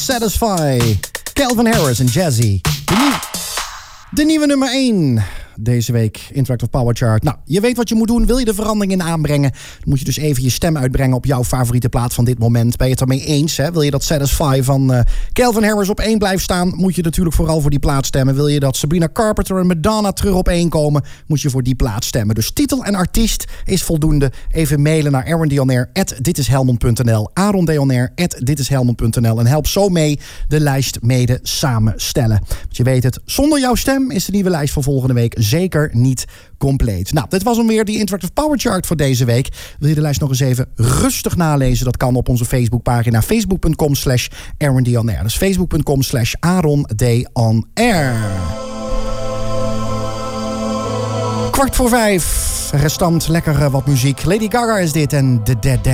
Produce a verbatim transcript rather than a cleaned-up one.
Satisfy. Calvin Harris en Jazzy. De, nieuw- de nieuwe nummer één. Deze week Interactive Power Chart. Nou, je weet wat je moet doen. Wil je de veranderingen aanbrengen? Dan moet je dus even je stem uitbrengen op jouw favoriete plaat van dit moment. Ben je het ermee eens? Hè? Wil je dat Satisfy van uh, Calvin Harris op één blijft staan? Moet je natuurlijk vooral voor die plaat stemmen. Wil je dat Sabrina Carpenter en Madonna terug op één komen? Moet je voor die plaat stemmen. Dus titel en artiest is voldoende. Even mailen naar aarondeonair at ditishelmond punt n l. aarondeonair at ditishelmond punt n l. En help zo mee de lijst mede samenstellen. Want je weet het, zonder jouw stem is de nieuwe lijst van volgende week zeker niet compleet. Nou, dit was hem weer, die Interactive Power Chart voor deze week. Wil je de lijst nog eens even rustig nalezen? Dat kan op onze Facebookpagina facebook punt com slash aaron d on air. Dus facebook punt com slash aaron d on air. Kwart voor vijf. Restant lekker wat muziek. Lady Gaga is dit en The Dead Dance.